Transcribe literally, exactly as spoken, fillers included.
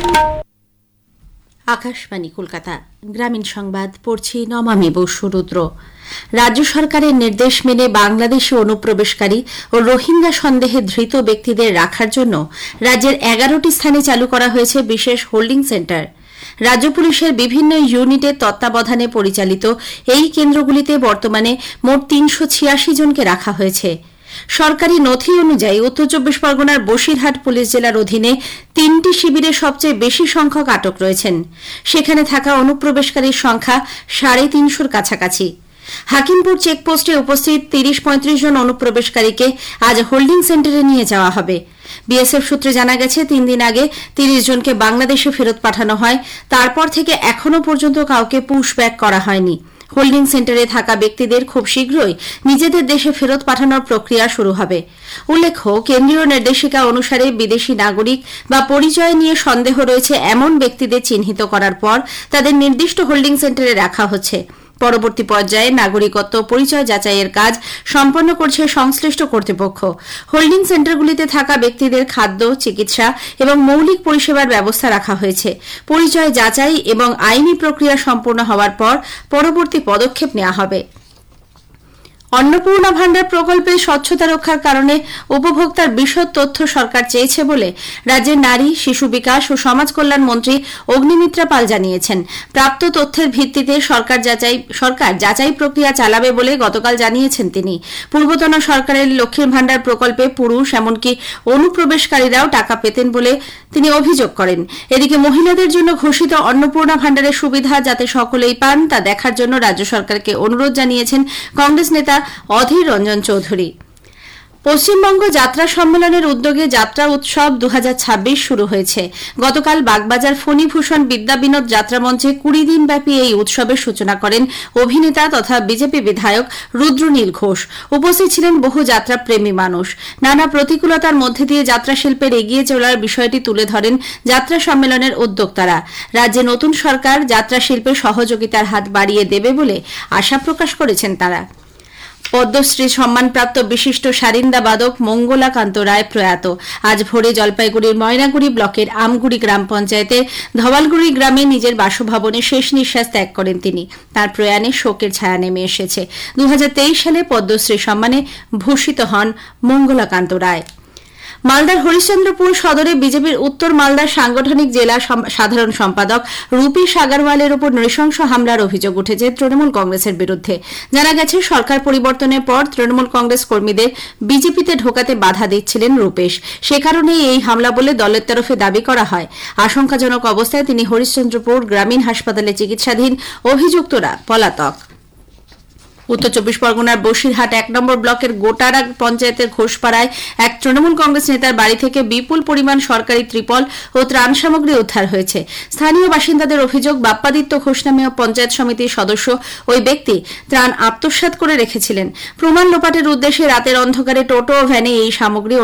আকাশবাণী কলকাতা গ্রামীণ সংবাদ পড়ছি নমামি বসুরুদ্র। রাজ্য সরকারের নির্দেশ মেনে বাংলাদেশে অনুপ্রবেশকারী ও রোহিঙ্গা সন্দেহে ধৃত ব্যক্তিদের রাখার জন্য রাজ্যের এগারোটি স্থানে চালু করা হয়েছে বিশেষ হোল্ডিং সেন্টার। রাজ্য পুলিশের বিভিন্ন ইউনিটের তত্ত্বাবধানে পরিচালিত এই কেন্দ্রগুলিতে বর্তমানে মোট তিনশো ছিয়াশি জনকে রাখা হয়েছে। সরকারি নথি অনুযায়ী উত্তর চব্বিশ পরগনার বসিরহাট পুলিশ জেলার অধীনে তিনটি শিবিরে সবচেয়ে বেশি সংখ্যক আটক রয়েছেন। সেখানে থাকা অনুপ্রবেশকারীর সংখ্যা সাড়ে তিনশোর কাছাকাছি। হাকিমপুর চেকপোস্টে উপস্থিত তিরিশ পঁয়ত্রিশ জন অনুপ্রবেশকারীকে আজ হোল্ডিং সেন্টারে নিয়ে যাওয়া হবে। বিএসএফ সূত্রে জানা গেছে, তিন দিন আগে তিরিশ জনকে বাংলাদেশে ফেরত পাঠানো হয়। তারপর থেকে এখনও পর্যন্ত কাউকে পুশব্যাক করা হয়নি। হোল্ডিং সেন্টারে থাকা ব্যক্তিদের খুব শীঘ্রই নিজেদের দেশে ফেরত পাঠানোর প্রক্রিয়া শুরু হবে। উল্লেখ্য, কেন্দ্রীয় নির্দেশিকা অনুসারে বিদেশি নাগরিক বা পরিচয় নিয়ে সন্দেহ রয়েছে এমন ব্যক্তিদের চিহ্নিত করার পর তাদের নির্দিষ্ট হোল্ডিং সেন্টারে রাখা হচ্ছে। পরবর্তী পর্যায়ে নাগরিকত্ব পরিচয় যাচাইয়ের কাজ সম্পন্ন করছে সংশ্লিষ্ট কর্তৃপক্ষ। হোল্ডিং সেন্টারগুলিতে থাকা ব্যক্তিদের খাদ্য, চিকিৎসা এবং মৌলিক পরিষেবার ব্যবস্থা রাখা হয়েছে। পরিচয় যাচাই এবং আইনি প্রক্রিয়া সম্পূর্ণ হওয়ার পর পরবর্তী পদক্ষেপ নেওয়া হবে। অন্নপূর্ণা ভান্ডার প্রকল্পে স্বচ্ছতা রক্ষার কারণে উপভোক্তার বিশদ তথ্য সরকার চেয়েছে বলে রাজ্যের নারী, শিশু বিকাশ ও সমাজ কল্যাণ মন্ত্রী অগ্নিমিত্রা পাল জানিয়েছেন। প্রাপ্ত তথ্যের ভিত্তিতে সরকার যাচাই সরকার যাচাই প্রক্রিয়া চালাবে বলে গতকাল জানিয়েছেন তিনি। পূর্বতন সরকারের লক্ষ্মীর ভান্ডার প্রকল্পে পুরুষ এমনকি অনুপ্রবেশকারীরাও টাকা পেতেন বলে তিনি অভিযোগ করেন। এদিকে মহিলাদের জন্য ঘোষিত অন্নপূর্ণা ভান্ডারের সুবিধা যাতে সকলেই পান তা দেখার জন্য রাজ্য সরকারকে অনুরোধ জানিয়েছেন কংগ্রেস নেতা অধীর রঞ্জন চৌধুরী। পশ্চিমবঙ্গ যাত্রা সম্মেলনের উদ্যোগে যাত্রা উৎসব দু হাজার ছাব্বিশ শুরু হয়েছে। গতকাল বাগবাজার ফণীভূষণ বিদ্যাবিনোদ যাত্রামঞ্চে কুড়ি দিনব্যাপী এই উৎসবের সূচনা করেন অভিনেতা তথা বিজেপি বিধায়ক রুদ্রনীল ঘোষ। উপস্থিত ছিলেন বহু যাত্রাপ্রেমী মানুষ। নানা প্রতিকূলতার মধ্যে দিয়ে যাত্রা শিল্পের এগিয়ে চলার বিষয়টি তুলে ধরেন যাত্রা সম্মেলনের উদ্যোক্তারা। রাজ্যে নতুন সরকার যাত্রা শিল্পে সহযোগিতার হাত বাড়িয়ে দেবে বলে আশা প্রকাশ করেছেন তারা। পদ্মশ্রী সম্মানপ্রাপ্ত বিশিষ্ট সারিন্দা বাদক মঙ্গলাকান্ত রায় প্রয়াত। আজ ভোরে জলপাইগুড়ির ময়নাগুড়ি ব্লকের আমগুড়ি গ্রাম পঞ্চায়েতের ধওয়ালগুড়ি গ্রামে নিজের বাসভবনে শেষ নিঃশ্বাস ত্যাগ করেন তিনি। তার প্রয়াণে শোকের ছায়া নেমে এসেছে। দু হাজার তেইশ সালে পদ্মশ্রী সম্মানে ভূষিত হন মঙ্গলাকান্ত রায়। মালদার হরিশ্চন্দ্রপুর সদরে বিজেপির উত্তর মালদার সাংগঠনিক জেলা সাধারণ সম্পাদক রূপেশ আগারওয়ালের উপর নৃশংস হামলার অভিযোগ উঠেছে তৃণমূল কংগ্রেসের বিরুদ্ধে। জানা গেছে, সরকার পরিবর্তনের পর তৃণমূল কংগ্রেস কর্মীদের বিজেপিতে ঢোকাতে বাধা দিচ্ছিলেন রূপেশ। সে কারণেই এই হামলা বলে দলের তরফে দাবি করা হয়। আশঙ্কাজনক অবস্থায় তিনি হরিশ্চন্দ্রপুর গ্রামীণ হাসপাতালে চিকিৎসাধীন। অভিযুক্তরা পলাতক। উত্তর চব্বিশ পরগনার বসিরহাট এক নম্বর ব্লকের গোটারা পঞ্চায়েতের ঘোষপাড়ায় এক তৃণমূল কংগ্রেস নেতার বাড়ি থেকে বিপুল পরিমাণ সরকারি ত্রিপল ও ত্রাণ সামগ্রী উদ্ধার হয়েছে। স্থানীয় বাসিন্দাদের অভিযোগ, বাপ্পাদিত্য ঘোষ নামীয় পঞ্চায়েত সমিতির সদস্য ওই ব্যক্তি ত্রাণ আত্মসাৎ করে রেখেছিলেন। প্রমাণ লোপাটের উদ্দেশ্যে রাতের অন্ধকারে টোটো ও ভ্যানে এই সামগ্রী